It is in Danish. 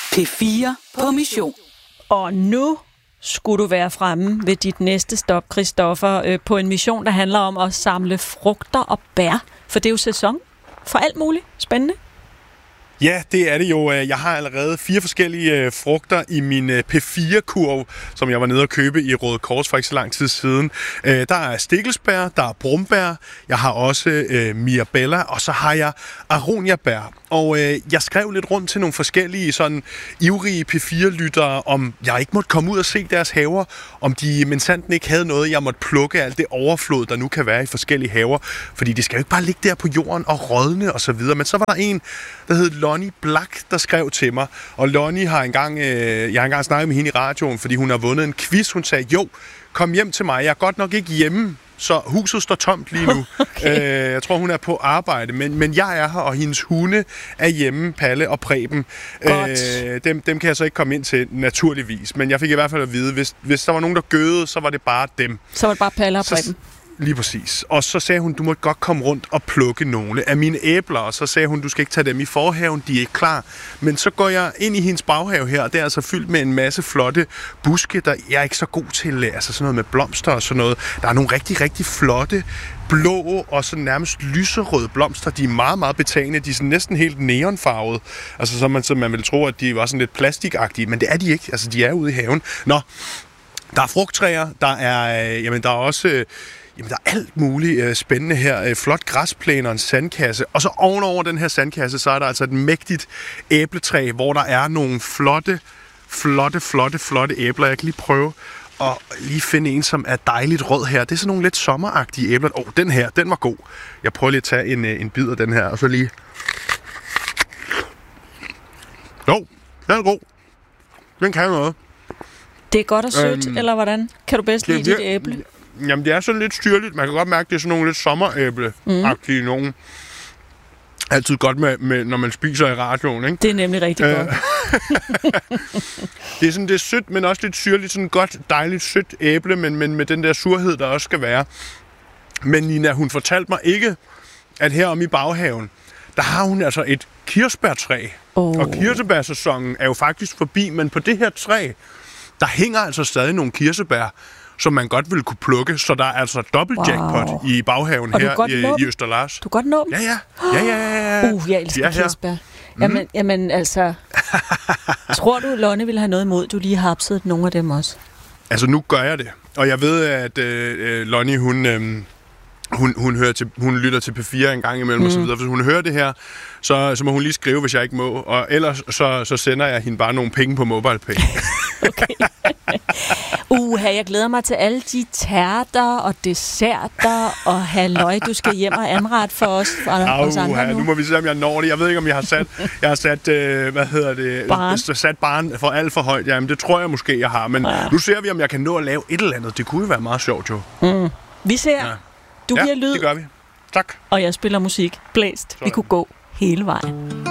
P4 på mission. Og nu skulle du være fremme ved dit næste stop, Christoffer, på en mission, der handler om at samle frugter og bær. For det er jo sæson for alt muligt spændende. Ja, det er det jo. Jeg har allerede 4 forskellige frugter i min P4-kurv, som jeg var nede og købe i Røde Kors for ikke så lang tid siden. Der er stikkelsbær, der er brumbær, jeg har også mirabella, og så har jeg aroniabær. Og jeg skrev lidt rundt til nogle forskellige sådan ivrige P4-lyttere, om jeg ikke måtte komme ud og se deres haver, om de minsandten ikke havde noget, jeg måtte plukke alt det overflod, der nu kan være i forskellige haver. Fordi det skal jo ikke bare ligge der på jorden og rådne og så videre. Men så var der en, der hed Lonnie Black, der skrev til mig. Og Lonnie har jeg har engang snakket med hende i radioen, fordi hun har vundet en quiz. Hun sagde, jo, kom hjem til mig. Jeg er godt nok ikke hjemme, så huset står tomt lige nu. Okay. Jeg tror, hun er på arbejde, men jeg er her, og hendes hunde er hjemme, Palle og Preben. Dem kan jeg så ikke komme ind til, naturligvis. Men jeg fik i hvert fald at vide, hvis der var nogen, der gøede, så var det bare dem. Så var det bare Palle og Preben. Lige præcis. Og så sagde hun, du må godt komme rundt og plukke nogle af mine æbler. Og så sagde hun, du skal ikke tage dem i forhaven, de er ikke klar. Men så går jeg ind i hendes baghave her, og det er altså fyldt med en masse flotte buske, der jeg er ikke så god til. Altså sådan noget med blomster og sådan noget. Der er nogle rigtig, rigtig flotte blå og så nærmest lyserøde blomster. De er meget, meget betagende. De er sådan næsten helt neonfarvede. Altså så man ville tro, at de var sådan lidt plastikagtige. Men det er de ikke. Altså de er ude i haven. Nå, der er frugttræer. Der er også... der er alt muligt spændende her. Flot græsplæne og en sandkasse. Og så ovenover den her sandkasse, så er der altså et mægtigt æbletræ, hvor der er nogle flotte æbler. Jeg kan lige prøve at lige finde en, som er dejligt rød her. Det er sådan nogle lidt sommeragtige æbler. Den her, den var god. Jeg prøver lige at tage en bid af den her, og så lige... Jo, den er god. Den kan noget. Det er godt og sødt, eller hvordan? Kan du bedst lide dit æble? Jamen, det er sådan lidt styrligt. Man kan godt mærke, at det er sådan nogle lidt sommeræble-agtige nogen. Altid godt med, når man spiser i radioen, ikke? Det er nemlig rigtig godt. Det er sødt, men også lidt syrligt. Sådan godt, dejligt sødt æble, men med den der surhed, der også skal være. Men Nina, hun fortalte mig ikke, at heromme i baghaven, der har hun altså et kirsebærtræ. Og kirsebærsæsonen er jo faktisk forbi, men på det her træ, der hænger altså stadig nogle kirsebær, som man godt ville kunne plukke, så der er altså dobbelt jackpot i baghaven her i Østerlars. Du kan godt nå dem? Ja. Jeg elsker kirsebær. Jamen altså, tror du, Lonnie ville have noget imod, du lige har hapset nogle af dem også? Altså, nu gør jeg det. Og jeg ved, at Lonnie, hun lytter til P4 en gang imellem og så videre. Hvis hun hører det her, så må hun lige skrive, hvis jeg ikke må. Og ellers så sender jeg hende bare nogle penge på MobilePay. Okay. Jeg glæder mig til alle de tærter og desserter og halløj, du skal hjem og anrette for os andre nu. Nu må vi se, om jeg når det. Jeg ved ikke, om jeg har sat sat barren for alt for højt. Jamen, det tror jeg måske, jeg har. Men nu ser vi, om jeg kan nå at lave et eller andet. Det kunne jo være meget sjovt, jo. Vi ser. Ja. Du giver lyd. Det gør vi. Tak. Og jeg spiller musik. Blæst. Vi kunne gå hele vejen.